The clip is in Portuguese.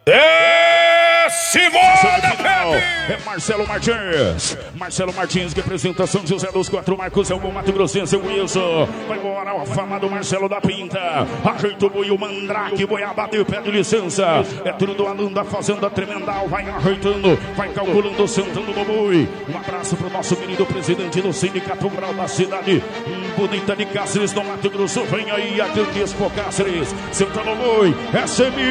É Marcelo Martins. Marcelo Martins, representação de José dos Quatro Marcos, é o bom Mato Grossense, eu conheço. Vai embora o afamado Marcelo da Pinta. Ajeita o boi, o mandrake, boi abateu, pede licença. É tudo do Alan da Fazenda Tremendal. Vai ajeitando, vai calculando, sentando no boi. Um abraço pro nosso querido presidente do Sindicato Rural da cidade bonita de Cáceres, no Mato Grosso. Vem aí a grande Expo Cáceres, sentando no boi. É